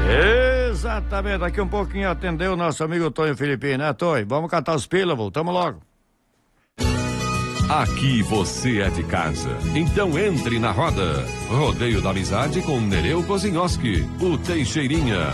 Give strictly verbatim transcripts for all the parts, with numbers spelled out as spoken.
Exatamente, daqui um pouquinho atendeu o nosso amigo Tonho Filipino, né, Tonho? Vamos catar os pila, voltamos logo. Aqui você é de casa, então entre na roda. Rodeio da Amizade com Nereu Kozinhoski, o Teixeirinha.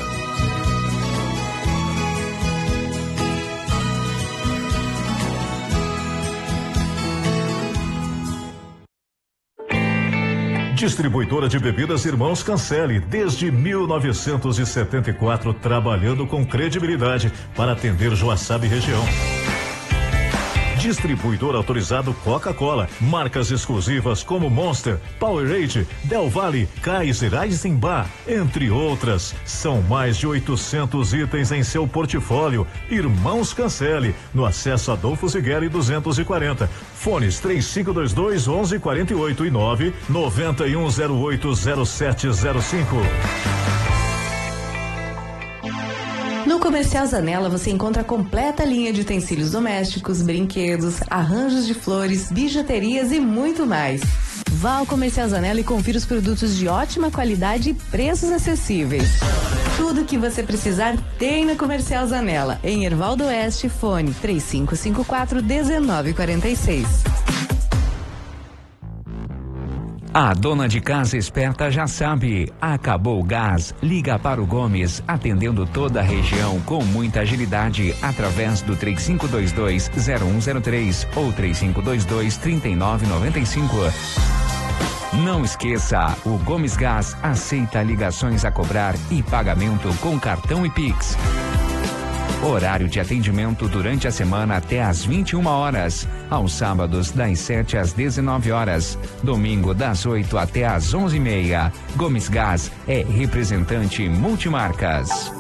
Distribuidora de bebidas Irmãos Cancelli, desde mil novecentos e setenta e quatro, trabalhando com credibilidade para atender Joaçaba e região. Distribuidor autorizado Coca-Cola, marcas exclusivas como Monster, Powerade, Del Valle, Kaiser, Eisenbach, entre outras. São mais de oitocentos itens em seu portfólio. Irmãos Cancelli, no acesso Adolfo Zigueri duzentos e quarenta. Fones três cinco dois dois, onze quarenta e oito e nove nove um zero oito zero sete zero cinco. No Comercial Zanella você encontra a completa linha de utensílios domésticos, brinquedos, arranjos de flores, bijuterias e muito mais. Vá ao Comercial Zanella e confira os produtos de ótima qualidade e preços acessíveis. Tudo o que você precisar tem no Comercial Zanella, em Hervaldo Oeste, fone três cinco cinco quatro, um nove quatro seis. A dona de casa esperta já sabe, acabou o gás, liga para o Gomes, atendendo toda a região com muita agilidade, através do três cinco dois dois, zero um zero três ou três cinco dois dois, três nove nove cinco. Não esqueça, o Gomes Gás aceita ligações a cobrar e pagamento com cartão e Pix. Horário de atendimento durante a semana até às vinte e uma horas. Aos sábados, das sete às dezenove horas. Domingo, das oito até às onze e meia. Gomes Gás é representante multimarcas.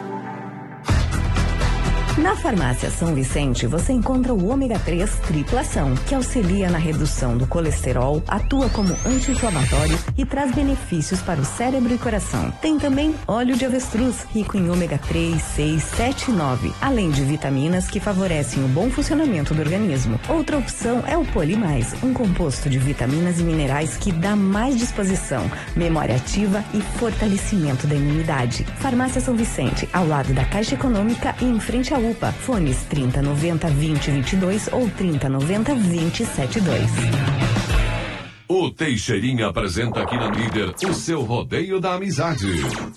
Na Farmácia São Vicente, você encontra o ômega três tripla ação, que auxilia na redução do colesterol, atua como anti-inflamatório e traz benefícios para o cérebro e coração. Tem também óleo de avestruz, rico em ômega três, seis, sete e nove, além de vitaminas que favorecem o bom funcionamento do organismo. Outra opção é o Polimais, um composto de vitaminas e minerais que dá mais disposição, memória ativa e fortalecimento da imunidade. Farmácia São Vicente, ao lado da Caixa Econômica e em frente à U P A. Fones trinta noventa, vinte, vinte e dois ou trinta noventa, vinte, setenta e dois. O Teixeirinha apresenta aqui na Líder o seu Rodeio da Amizade.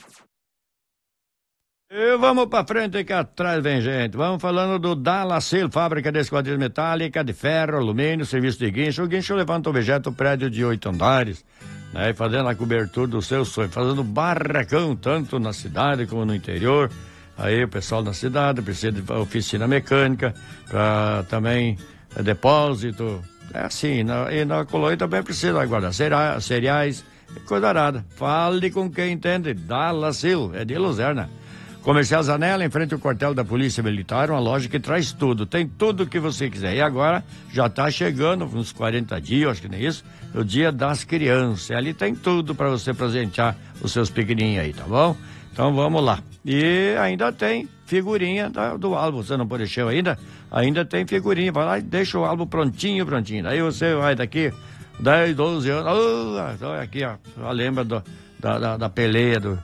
E vamos pra frente que atrás vem gente. Vamos falando do Dalacil, fábrica de esquadrilha metálica, de ferro, alumínio, serviço de guincho. O guincho levanta o objeto, prédio de oito andares, né? Fazendo a cobertura do seu sonho, fazendo barracão, tanto na cidade como no interior. Aí o pessoal da cidade precisa de oficina mecânica, para também é, depósito, é assim, na, e na colônia também precisa guardar cereais, cereais, coisa arada. Fale com quem entende, Dalacil, é de Luzerna. Comercial Zanella, em frente ao quartel da Polícia Militar, uma loja que traz tudo, tem tudo que você quiser. E agora já está chegando, uns quarenta dias, acho que nem isso, o Dia das Crianças. E ali tem tudo para você presentear os seus pequenininhos aí, tá bom? Então vamos lá. E ainda tem figurinha da, do álbum, você não preencheu ainda? Ainda tem figurinha, vai lá e deixa o álbum prontinho, prontinho. Aí você vai daqui dez, doze anos, oh, aqui ó, lembra do, da, da, da peleia do,